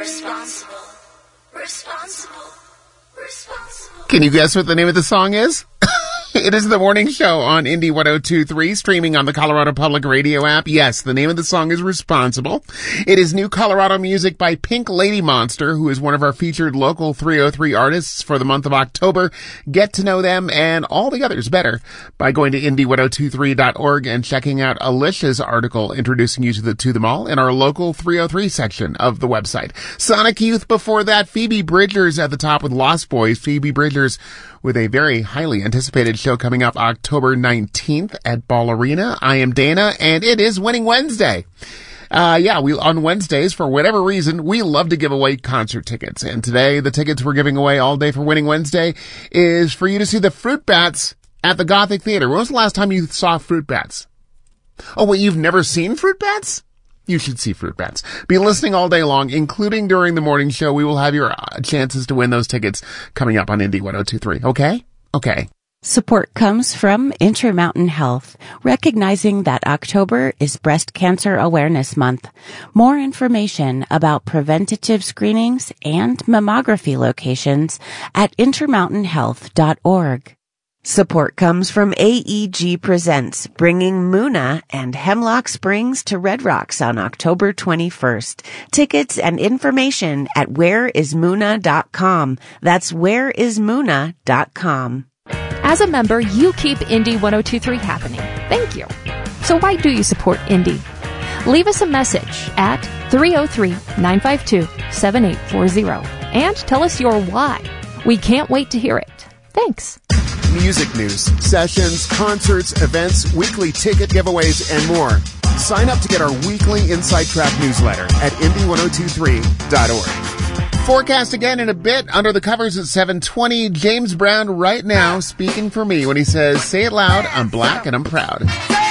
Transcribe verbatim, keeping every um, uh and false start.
responsible, responsible, responsible. Can you guess what the name of the song is? It is The Morning Show on Indy one oh two point three, streaming on the Colorado Public Radio app. Yes, the name of the song is Responsible. It is new Colorado music by Pink Lady Monster, who is one of our featured local three oh three artists for the month of October. Get to know them and all the others better by going to indy ten twenty-three dot org and checking out Alicia's article introducing you to, the, to them all in our local three oh three section of the website. Sonic Youth before that. Phoebe Bridgers at the top with Lost Boys. Phoebe Bridgers with a very highly anticipated show coming up October nineteenth at Ball Arena. I am Dana, and it is Winning Wednesday. Uh, yeah, we, on Wednesdays, for whatever reason, we love to give away concert tickets. And today, the tickets we're giving away all day for Winning Wednesday is for you to see the Fruit Bats at the Gothic Theater. When was the last time you saw Fruit Bats? Oh, wait, you've never seen Fruit Bats? You should see Fruit Bats. Be listening all day long, including during the morning show. We will have your uh, chances to win those tickets coming up on Indy ten twenty-three. Okay? Okay. Support comes from Intermountain Health, recognizing that October is Breast Cancer Awareness Month. More information about preventative screenings and mammography locations at intermountain health dot org. Support comes from A E G Presents, bringing Muna and Hemlock Springs to Red Rocks on October twenty-first. Tickets and information at where is muna dot com. That's where is muna dot com. As a member, you keep Indy ten twenty-three happening. Thank you. So why do you support Indy? Leave us a message at three oh three, nine five two, seven eight four zero and tell us your why. We can't wait to hear it. Thanks. Music news, sessions, concerts, events, weekly ticket giveaways, and more. Sign up to get our weekly Inside Track newsletter at indy ten twenty-three dot org. Forecast again in a bit. Under the covers at seven twenty. James Brown right now speaking for me when he says, say it loud, I'm black and I'm proud.